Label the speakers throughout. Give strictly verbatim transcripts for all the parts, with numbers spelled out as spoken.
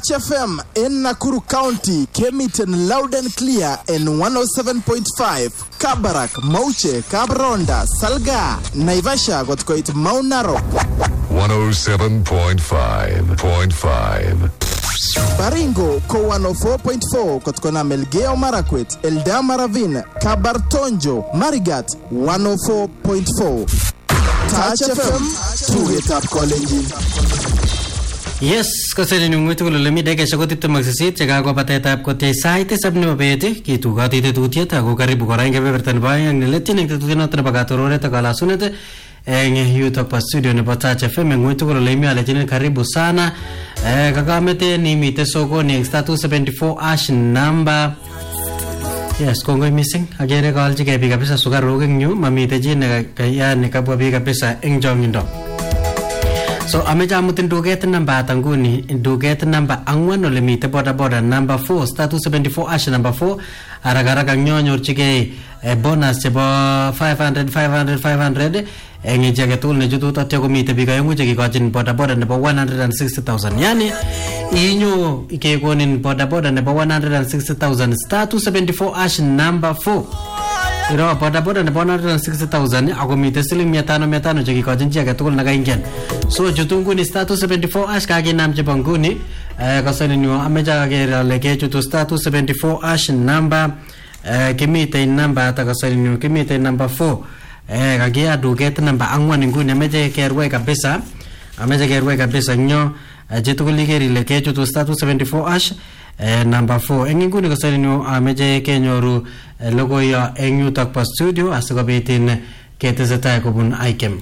Speaker 1: Touch F M in Nakuru County came it in loud and clear in one oh seven point five. Kabarak, Mauche, Kabronda, Salga, Naivasha got quite Mount Narok.
Speaker 2: one oh seven point five point five.
Speaker 1: Baringo, Ko one oh four point four, Kotkona Melgeo Marakwet, Eldama Ravine, Kabartonjo, Marigat, one oh four point four. Touch F M, to it up calling.
Speaker 3: Yes, kasari ni mwitu kulu lumi deke shakoti tu maksisit Chaka kwa pateta ap kote saite sabni mabete Ki tuka tite tutia ta kukaribu kwa rangi bebertan bayi Ang nileti nengte tutina tina pagatorore ta kala sunete Enge yu takpa studio ni Touch F M mwitu kulu lumi alechini karibu sana Kakamete ni mite soko ni Extra two seventy-four ash number Yes, kongoi missing Agere kalchi kaya pika pisa suka rogeng nyu Mamite jine kaya nikabwa pika pisa engjong indo So ameja mutin duget number tanguni duget number angwan ole mite boda boda number four star two seventy-four ash number four aragara kanyo nyorchige bonus chebo five hundred five hundred five hundred engi jage tul ne jutu tatyo ko mite biga yungu jage kachin boda boda nebo one hundred sixty thousand yani inyo ike konin boda boda nebo one hundred sixty thousand star two seventy-four ash number four Iro boda boda nebo one hundred sixty thousand ako mite siling mia tano mia tano jagi kachin jage tukul nakaingen so jutungu ni star two seventy-four ash kage nam jebanguni eh kasani nyo ameja kage leke jutu star two seventy-four ash number eh kimite number ata kasani nyo kimite number four eh kage aduget number angwan nguni ameja kerwe kabisa ameja kerwe kabisa nyo jitukul ligeri leke jutu star two seventy-four ash eh number four enginguni kasani nyo ameja kenyoru logo ya enyu takpa studio asikobitin ketezeta kobun ikem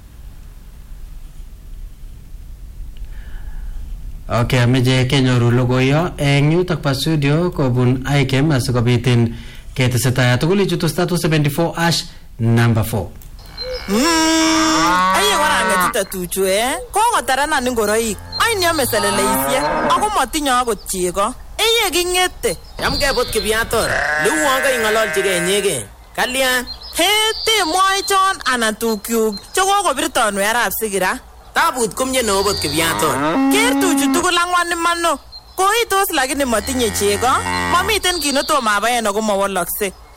Speaker 3: Okay, ameje kenyoru logo yo enyu takpa studio kobun ikem asikobitin ketezeta tuguli jutu status seventy-four ash number four.
Speaker 4: Mm, aye wara ngetita tuchu eh. Ko ngotarana ningoroik. Ai ni ameselele isye. Ako matinyo akot chego. Eye kingete.
Speaker 5: Yamke bot kibiator. Luwonga ingololchige nyege. Kalyan.
Speaker 4: He te moi chon ana tukyuk. Choko kobirtonu arap sigira.
Speaker 5: Tabut kumye no bot kibiator.
Speaker 4: Ker tuchu tugul angwan mano. Koitos lakini matinye chego. Mamiten kinoto mabayen ako mawalakse.